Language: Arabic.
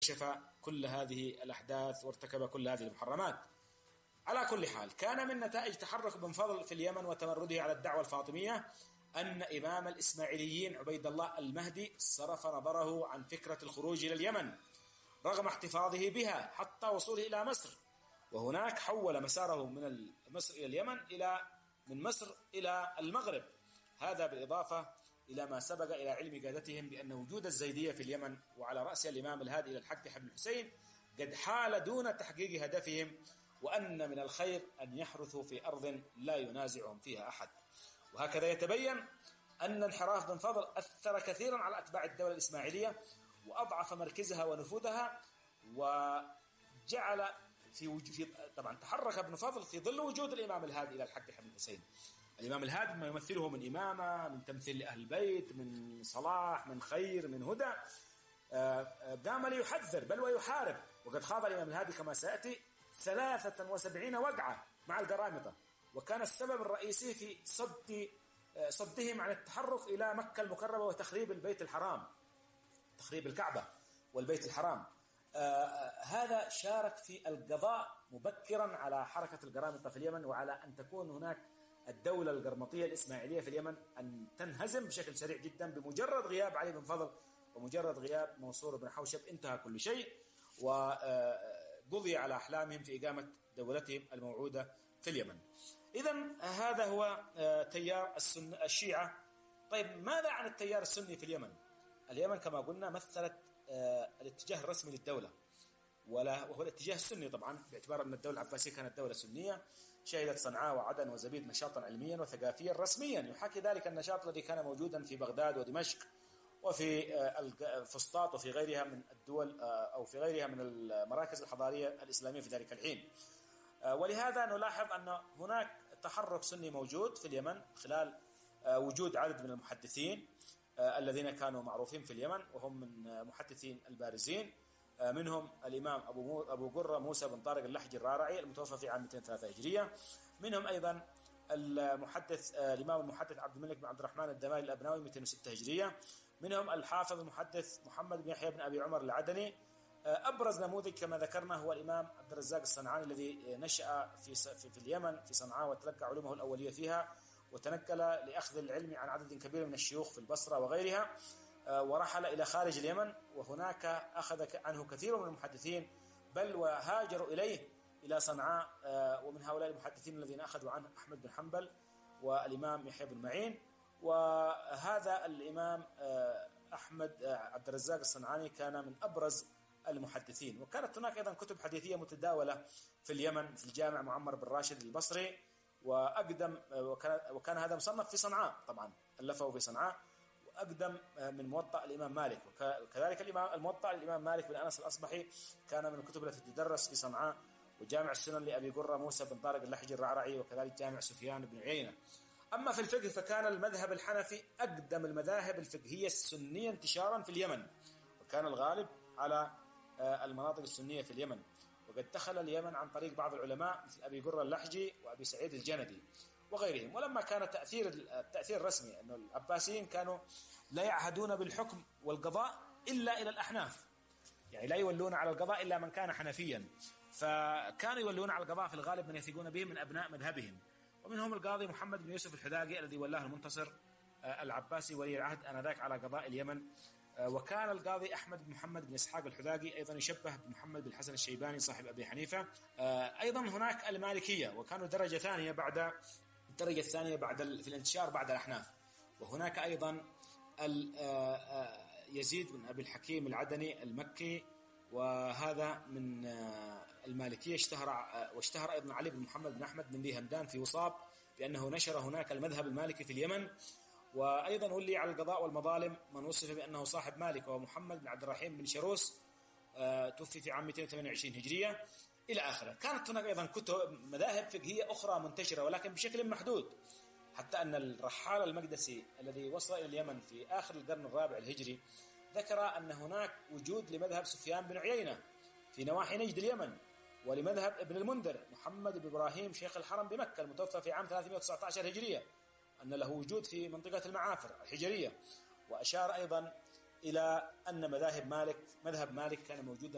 شف كل هذه الأحداث وارتكب كل هذه المحرمات. على كل حال، كان من نتائج تحرك بن فضل في اليمن وتمرده على الدعوة الفاطمية أن إمام الإسماعيليين عبيد الله المهدي صرف نظره عن فكرة الخروج إلى اليمن رغم احتفاظه بها حتى وصوله إلى مصر، وهناك حول مساره من مصر إلى اليمن من مصر إلى المغرب. هذا بالإضافة إلى ما سبق إلى علم قادتهم بأن وجود الزيدية في اليمن وعلى رأسها الإمام الهادي إلى الحق بن الحسين قد حال دون تحقيق هدفهم، وأن من الخير أن يحرثوا في أرض لا ينازعهم فيها أحد. وهكذا يتبين أن انحراف بن فضل أثر كثيرا على أتباع الدولة الإسماعيلية وأضعف مركزها ونفوذها، وجعل طبعا تحرك ابن فضل في ظل وجود الإمام الهادي إلى الحق بن الحسين. الإمام الهادي ما يمثله من إمامة، من تمثيل لأهل البيت، من صلاح، من خير، من هدى، قام ليحذر بل ويحارب. وقد خاض الإمام الهادي كما سيأتي 73 وقعة مع القرامطة، وكان السبب الرئيسي في صدهم عن التحرك إلى مكة المكرمة وتخريب البيت الحرام، تخريب الكعبة والبيت الحرام. هذا شارك في القضاء مبكرا على حركة القرامطة في اليمن، وعلى أن تكون هناك الدولة القرمطية الإسماعيلية في اليمن أن تنهزم بشكل سريع جدا. بمجرد غياب علي بن فضل ومجرد غياب منصور بن حوشب انتهى كل شيء، وقضي على أحلامهم في إقامة دولتهم الموعودة في اليمن. إذن هذا هو تيار الشيعة. طيب ماذا عن التيار السني في اليمن؟ اليمن كما قلنا مثلت الاتجاه الرسمي للدولة، وهو الاتجاه السني طبعا، باعتبار أن الدولة العباسية كانت دولة سنية. شهدت صنعاء وعدن وزبيد نشاطا علميا وثقافيا رسميا يحاكي ذلك النشاط الذي كان موجودا في بغداد ودمشق وفي الفسطاط وفي غيرها من الدول أو في غيرها من المراكز الحضارية الإسلامية في ذلك الحين. ولهذا نلاحظ أن هناك تحرك سني موجود في اليمن خلال وجود عدد من المحدثين الذين كانوا معروفين في اليمن، وهم من محدثين البارزين، منهم الإمام أبو قرة موسى بن طارق اللحجي الرارعي المتوفى في عام 203 هجرية، منهم أيضا الإمام المحدث عبد الملك بن عبد الرحمن الدماري الأبناوي 206 هجرية، منهم الحافظ المحدث محمد بن يحيى بن أبي عمر العدني. أبرز نموذج كما ذكرنا هو الإمام عبد الرزاق الصنعاني الذي نشأ في اليمن في صنعاء وتلقى علومه الأولية فيها، وتنقل لأخذ العلم عن عدد كبير من الشيوخ في البصرة وغيرها، ورحل إلى خارج اليمن، وهناك أخذ عنه كثير من المحدثين بل وهاجروا إليه إلى صنعاء. ومن هؤلاء المحدثين الذين أخذوا عنه أحمد بن حنبل والإمام يحيى بن معين. وهذا الإمام أحمد عبد الرزاق الصنعاني كان من أبرز المحدثين. وكانت هناك أيضا كتب حديثية متداولة في اليمن في الجامع معمر بن راشد البصري، وكان هذا مصنف في صنعاء طبعا، ألفه في صنعاء، وأقدم من موطأ الإمام مالك. وكذلك الموطأ الإمام مالك بن أنس الأصبحي كان من الكتب التي تدرس في صنعاء، وجامع السنن لأبي قرة موسى بن طارق اللحجي الرعرعي، وكذلك جامع سفيان بن عيينة. أما في الفقه فكان المذهب الحنفي أقدم المذاهب الفقهية السنية انتشارا في اليمن، وكان الغالب على المناطق السنية في اليمن. وقد دخل اليمن عن طريق بعض العلماء مثل أبي قرة اللحجي وأبي سعيد الجندي وغيرهم. ولما كان التأثير الرسمي أن العباسيين كانوا لا يعهدون بالحكم والقضاء إلا إلى الأحناف، يعني لا يولون على القضاء إلا من كان حنفيا، فكانوا يولون على القضاء في الغالب من يثقون به من أبناء مذهبهم، ومنهم القاضي محمد بن يوسف الحذاقي الذي ولاه المنتصر العباسي ولي العهد آنذاك على قضاء اليمن. وكان القاضي أحمد بن محمد بن إسحاق الحذاقي أيضا يشبه بمحمد بن الحسن الشيباني صاحب أبي حنيفة. أيضا هناك المالكية، وكانوا الدرجة الثانية بعد في الانتشار بعد الأحناف. وهناك أيضا يزيد بن أبي الحكيم العدني المكي، وهذا من المالكية. واشتهر أيضا علي بن محمد بن أحمد بن ذي همدان في وصاب بأنه نشر هناك المذهب المالكي في اليمن. وأيضا ولي على القضاء والمظالم من وصف بأنه صاحب مالك، وهو محمد بن عبد الرحيم بن شروس، توفي في عام 228 هجرية إلى آخره. كانت هناك أيضا مذاهب فقهية أخرى منتشرة ولكن بشكل محدود، حتى أن الرحال المقدسي الذي وصل إلى اليمن في آخر القرن الرابع الهجري ذكر أن هناك وجود لمذهب سفيان بن عيينة في نواحي نجد اليمن، ولمذهب ابن المنذر محمد بن إبراهيم شيخ الحرم بمكة المتوفى في عام 319 هجرية، أن له وجود في منطقة المعافر الحجرية. وأشار أيضا إلى أن مذهب مالك كان موجودا